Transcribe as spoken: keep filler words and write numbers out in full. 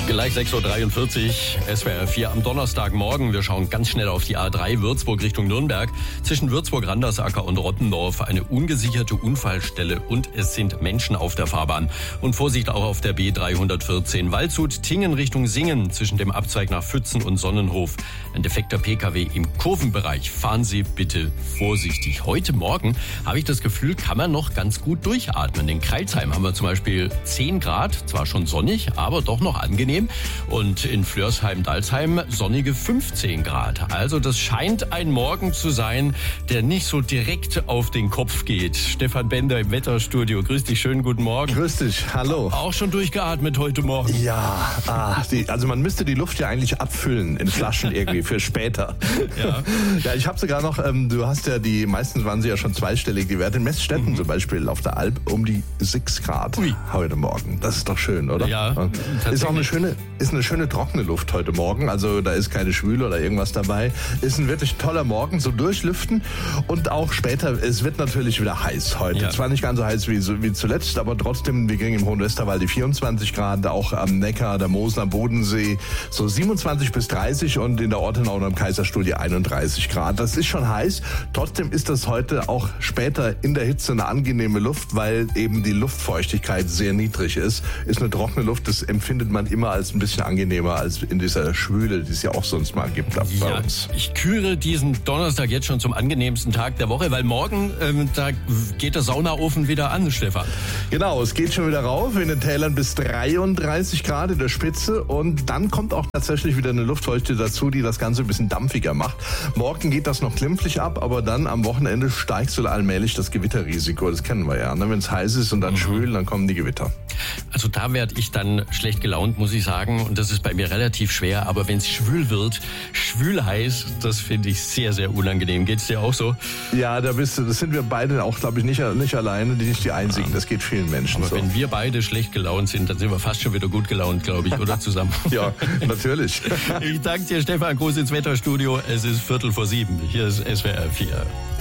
Gleich sechs Uhr dreiundvierzig, S W R vier am Donnerstagmorgen. Wir schauen ganz schnell auf die A drei Würzburg Richtung Nürnberg. Zwischen Würzburg-Randersacker und Rottendorf eine ungesicherte Unfallstelle und es sind Menschen auf der Fahrbahn. Und Vorsicht auch auf der B dreihundertvierzehn Waldshut-Tingen Richtung Singen zwischen dem Abzweig nach Pfützen und Sonnenhof. Ein defekter P K W im Kurvenbereich. Fahren Sie bitte vorsichtig. Heute Morgen habe ich das Gefühl, kann man noch ganz gut durchatmen. In Crailsheim haben wir zum Beispiel zehn Grad, zwar schon sonnig, aber doch noch angenehm. Und in Flörsheim-Dalsheim sonnige fünfzehn Grad. Also das scheint ein Morgen zu sein, der nicht so direkt auf den Kopf geht. Stefan Bender im Wetterstudio. Grüß dich, schönen guten Morgen. Grüß dich, hallo. Auch schon durchgeatmet heute Morgen? Ja, ah, die, also man müsste die Luft ja eigentlich abfüllen in Flaschen irgendwie für später. Ja, ja, ich habe sogar noch, ähm, du hast ja die, meistens waren sie ja schon zweistellig, die Werte in Messstätten mhm. zum Beispiel auf der Alp um die sechs Grad Ui. heute Morgen. Das ist doch schön, oder? Ja, ist auch eine schöne Ist eine schöne trockene Luft heute Morgen, also da ist keine Schwüle oder irgendwas dabei. Ist ein wirklich toller Morgen, so durchlüften und auch später, es wird natürlich wieder heiß heute. Ja. Zwar nicht ganz so heiß wie, wie zuletzt, aber trotzdem, wir gingen im Hohen Westerwald die vierundzwanzig Grad, auch am Neckar, der Mosel, Bodensee so siebenundzwanzig bis dreißig und in der Ortenau und am Kaiserstuhl die einunddreißig Grad. Das ist schon heiß, trotzdem ist das heute auch später in der Hitze eine angenehme Luft, weil eben die Luftfeuchtigkeit sehr niedrig ist. Ist eine trockene Luft, das empfindet man immer als ein bisschen angenehmer als in dieser Schwüle, die es ja auch sonst mal gibt bei ja, uns. Ich küre diesen Donnerstag jetzt schon zum angenehmsten Tag der Woche, weil morgen ähm, da geht der Saunaofen wieder an, Stefan. Genau, es geht schon wieder rauf, in den Tälern bis dreiunddreißig Grad in der Spitze und dann kommt auch tatsächlich wieder eine Luftfeuchte dazu, die das Ganze ein bisschen dampfiger macht. Morgen geht das noch glimpflich ab, aber dann am Wochenende steigt so allmählich das Gewitterrisiko, das kennen wir ja. Ne? Wenn es heiß ist und dann mhm. schwül, dann kommen die Gewitter. Also da werde ich dann schlecht gelaunt, muss ich sagen. Und das ist bei mir relativ schwer. Aber wenn es schwül wird, schwül heiß, das finde ich sehr, sehr unangenehm. Geht's dir auch so? Ja, da bist du, das sind wir beide auch, glaube ich, nicht, nicht alleine, die nicht die Einzigen. Das geht vielen Menschen aber so. Wenn wir beide schlecht gelaunt sind, dann sind wir fast schon wieder gut gelaunt, glaube ich, oder zusammen? Ja, natürlich. Ich danke dir, Stefan. Gruß ins Wetterstudio. Es ist Viertel vor sieben. Hier ist S W R vier.